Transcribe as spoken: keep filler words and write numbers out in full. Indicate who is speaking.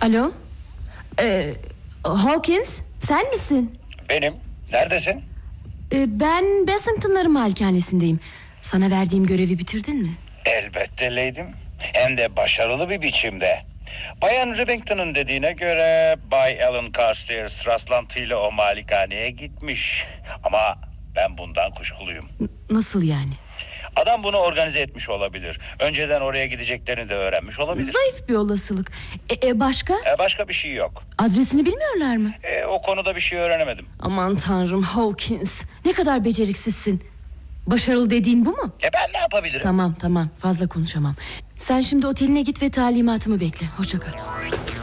Speaker 1: Alo. Ee, Hawkins, sen misin?
Speaker 2: Benim. Neredesin?
Speaker 1: Ee, ben Bassington'ların malikanesindeyim. Sana verdiğim görevi bitirdin mi?
Speaker 2: Elbette Lady'm. Hem de başarılı bir biçimde. Bayan Rivington'ın dediğine göre Bay Alan Carstairs rastlantıyla o malikaneye gitmiş. Ama ben bundan kuşkuluyum.
Speaker 1: N- nasıl yani?
Speaker 2: Adam bunu organize etmiş olabilir. Önceden oraya gideceklerini de öğrenmiş olabilir.
Speaker 1: Zayıf bir olasılık. E, e, başka?
Speaker 2: E, başka bir şey yok.
Speaker 1: Adresini bilmiyorlar mı?
Speaker 2: E, o konuda bir şey öğrenemedim.
Speaker 1: Aman tanrım Hawkins, ne kadar beceriksizsin. Başarılı dediğin bu mu?
Speaker 2: E ben ne yapabilirim?
Speaker 1: Tamam tamam, fazla konuşamam. Sen şimdi oteline git ve talimatımı bekle. Hoşça kal.